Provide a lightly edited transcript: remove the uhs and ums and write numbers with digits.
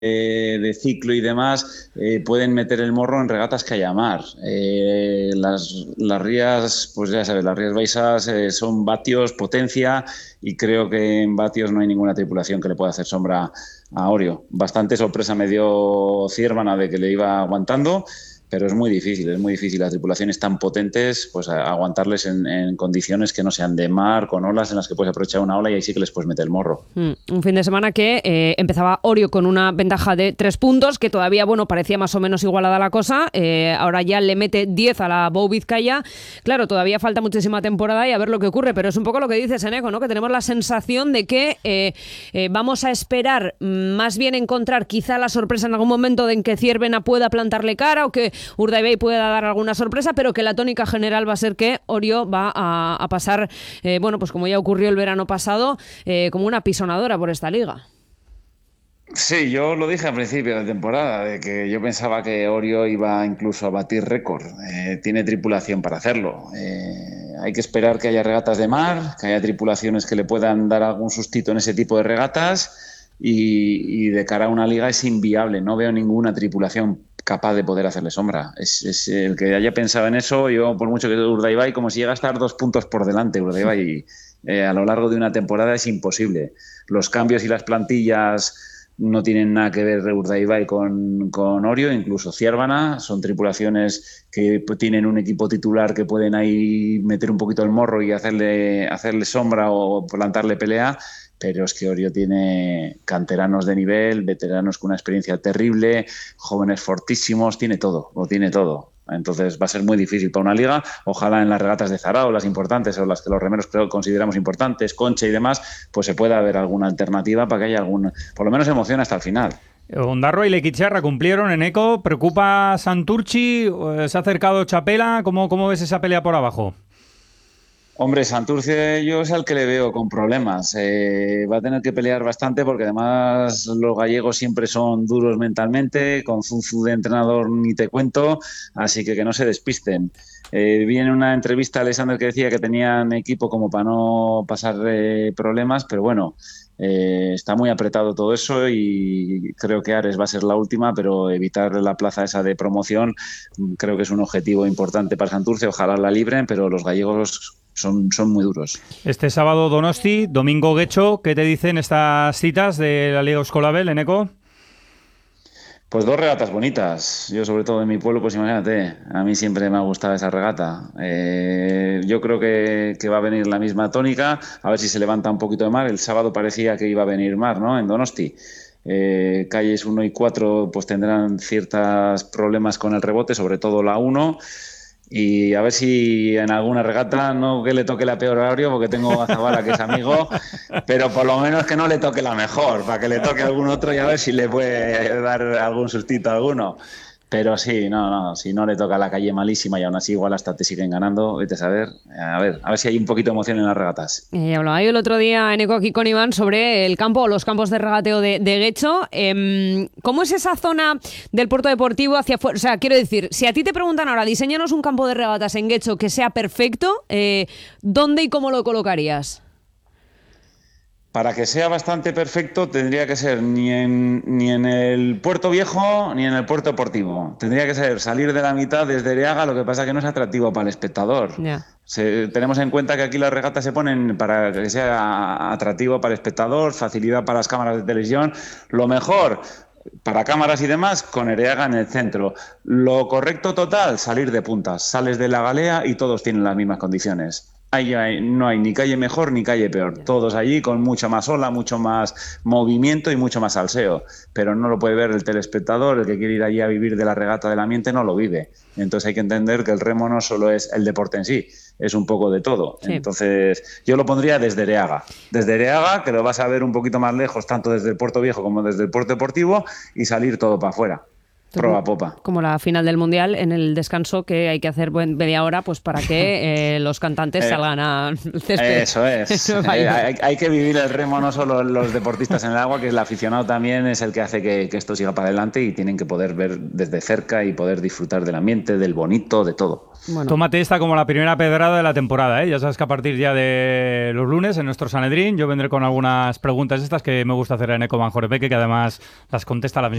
de ciclo y demás, pueden meter el morro en regatas que haya mar. Las rías, pues ya sabes, las rías baixas son vatios, potencia, y creo que en vatios no hay ninguna tripulación que le pueda hacer sombra a Orio. Bastante sorpresa me dio Ciervana de que le iba aguantando, pero es muy difícil las tripulaciones tan potentes, pues aguantarles en condiciones que no sean de mar, con olas en las que puedes aprovechar una ola y ahí sí que les puedes meter el morro. Un fin de semana que empezaba Orio con una ventaja de 3 puntos, que todavía, bueno, parecía más o menos igualada la cosa. Ahora ya le mete 10 a la Bow Vizcaya. Claro, todavía falta muchísima temporada y a ver lo que ocurre, pero es un poco lo que dices, Eneco, ¿no? Que tenemos la sensación de que vamos a esperar más bien encontrar quizá la sorpresa en algún momento de en que Ciervena pueda plantarle cara o que Urdaibai pueda dar alguna sorpresa, pero que la tónica general va a ser que Orio va a pasar, bueno, pues como ya ocurrió el verano pasado, como una pisonadora por esta liga. Sí, yo lo dije al principio de temporada, de que yo pensaba que Orio iba incluso a batir récord. Tiene tripulación para hacerlo. Hay que esperar que haya regatas de mar, que haya tripulaciones que le puedan dar algún sustito en ese tipo de regatas, y de cara a una liga es inviable. No veo ninguna tripulación capaz de poder hacerle sombra. Es el que haya pensado en eso, yo por mucho que Urdaibai, como si llega a estar 2 puntos por delante, Urdaibai a lo largo de una temporada es imposible. Los cambios y las plantillas no tienen nada que ver Urdaibai con Orio, incluso Ciervana, son tripulaciones que tienen un equipo titular que pueden ahí meter un poquito el morro y hacerle sombra o plantarle pelea, pero es que Orio tiene canteranos de nivel, veteranos con una experiencia terrible, jóvenes fortísimos, tiene todo, lo tiene todo. Entonces va a ser muy difícil para una liga. Ojalá en las regatas de Zarao, las importantes o las que los remeros consideramos importantes, Concha y demás, pues se pueda haber alguna alternativa para que haya algún, por lo menos emoción hasta el final. Ondarroa y Lequicharra cumplieron en Eco. ¿Preocupa Santurchi? ¿Se ha acercado Chapela? ¿Cómo ves esa pelea por abajo? Hombre, Santurce yo es al que le veo con problemas. Va a tener que pelear bastante porque además los gallegos siempre son duros mentalmente, con Zunzu de entrenador ni te cuento, así que no se despisten. Vi en una entrevista a Alexander que decía que tenían equipo como para no pasar problemas, pero bueno, está muy apretado todo eso y creo que Ares va a ser la última, pero evitar la plaza esa de promoción creo que es un objetivo importante para Santurce. Ojalá la libren, pero los gallegos son muy duros. Este sábado Donosti, domingo Guecho. ¿Qué te dicen estas citas de la Liga Euskolabel, Eneco? Pues 2 regatas bonitas. Yo, sobre todo en mi pueblo, pues imagínate, a mí siempre me ha gustado esa regata. Yo creo que va a venir la misma tónica, a ver si se levanta un poquito de mar. El sábado parecía que iba a venir mar, ¿no? En Donosti. Calles 1 y 4 pues tendrán ciertos problemas con el rebote, sobre todo la 1. Y a ver si en alguna regata, no que le toque la peor a Orio, porque tengo a Zabala que es amigo, pero por lo menos que no le toque la mejor, para que le toque a algún otro y a ver si le puede dar algún sustito a alguno. Pero sí, si no le toca la calle malísima y aún así igual hasta te siguen ganando, vete a saber. A ver si hay un poquito de emoción en las regatas. Hablaba yo el otro día, Eneco, aquí con Iván, sobre el campo o los campos de regateo de Guecho. ¿Cómo es esa zona del puerto deportivo hacia afuera? O sea, quiero decir, si a ti te preguntan ahora, diseñanos un campo de regatas en Guecho que sea perfecto, ¿dónde y cómo lo colocarías? Para que sea bastante perfecto tendría que ser ni en el Puerto Viejo ni en el Puerto Deportivo. Tendría que ser salir de la mitad desde Ereaga, lo que pasa que no es atractivo para el espectador. Ya. Tenemos en cuenta que aquí las regatas se ponen para que sea atractivo para el espectador, facilidad para las cámaras de televisión. Lo mejor para cámaras y demás, con Ereaga en el centro. Lo correcto total, salir de puntas. Sales de la galea y todos tienen las mismas condiciones. No hay ni calle mejor ni calle peor. Todos allí con mucha más ola, mucho más movimiento y mucho más salseo. Pero no lo puede ver el telespectador, el que quiere ir allí a vivir de la regata del ambiente no lo vive. Entonces hay que entender que el remo no solo es el deporte en sí, es un poco de todo. Sí. Entonces yo lo pondría desde Ereaga. Desde Ereaga, que lo vas a ver un poquito más lejos, tanto desde el Puerto Viejo como desde el Puerto Deportivo, y salir todo para afuera. Proa popa. Como la final del Mundial, en el descanso que hay que hacer media hora pues para que los cantantes salgan al césped. Eso es. Hay que vivir el remo, no solo los deportistas en el agua, que el aficionado también es el que hace que esto siga para adelante y tienen que poder ver desde cerca y poder disfrutar del ambiente, del bonito, de todo. Bueno. Tómate esta como la primera pedrada de la temporada, ¿eh? Ya sabes que a partir ya de los lunes en nuestro Sanedrín yo vendré con algunas preguntas estas que me gusta hacer a Eneko Van Jorebeque, que además las contesta a la misma.